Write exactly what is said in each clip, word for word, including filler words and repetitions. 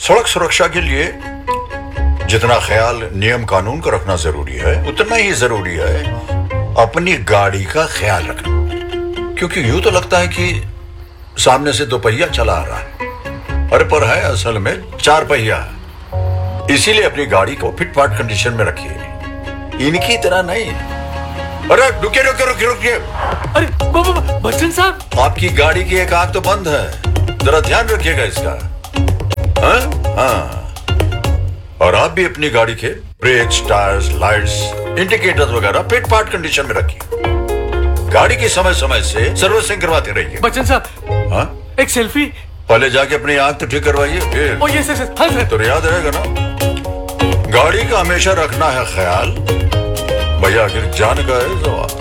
सड़क सुरक्षा के लिए जितना ख्याल नियम कानून का रखना जरूरी है, उतना ही जरूरी है अपनी गाड़ी का ख्याल रखना। क्योंकि यूं तो लगता है कि सामने से दो पहिया चला आ रहा है, अरे पर है असल में चार पहिया। इसीलिए अपनी गाड़ी को फिट फाट कंडीशन में रखिए, इनकी तरह नहीं। अरे रुकिए रुकिए रुकिए रुकिए। अरे बच्चन साहब, आपकी गाड़ी की एक आंख तो बंद है, जरा ध्यान रखिएगा इसका। हाँ हाँ, और आप भी अपनी गाड़ी के ब्रेक्स, टायर्स, लाइट्स, इंडिकेटर्स वगैरह फिट फाट कंडीशन में रखिए। गाड़ी की समय समय से सर्विसिंग करवाते रहिए। बच्चन साहब, हाँ, एक सेल्फी। पहले जाके अपनी आंख तो ठीक करवाइए, फिर ओ यस यस, हाँ सर। तो याद रहेगा ना, गाड़ी का हमेशा रखना है ख्याल। भैया आखिर जान का है सवाल।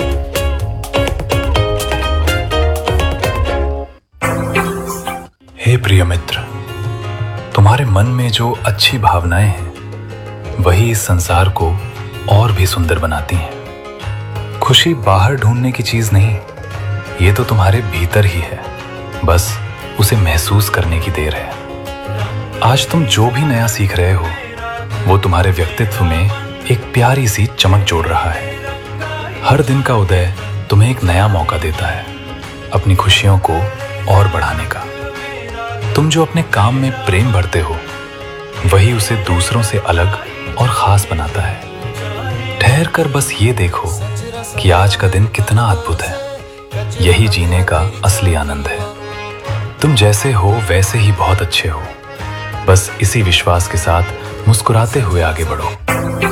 हे प्रिय मित्र, तुम्हारे मन में जो अच्छी भावनाएं हैं वही इस संसार को और भी सुंदर बनाती हैं। खुशी बाहर ढूंढने की चीज नहीं, ये तो तुम्हारे भीतर ही है, बस उसे महसूस करने की देर है। आज तुम जो भी नया सीख रहे हो वो तुम्हारे व्यक्तित्व में एक प्यारी सी चमक जोड़ रहा है। हर दिन का उदय तुम्हें एक नया मौका देता है अपनी खुशियों को और बढ़ाने का। तुम जो अपने काम में प्रेम भरते हो वही उसे दूसरों से अलग और खास बनाता है। ठहर कर बस ये देखो कि आज का दिन कितना अद्भुत है। यही जीने का असली आनंद है। तुम जैसे हो वैसे ही बहुत अच्छे हो। बस इसी विश्वास के साथ मुस्कुराते हुए आगे बढ़ो।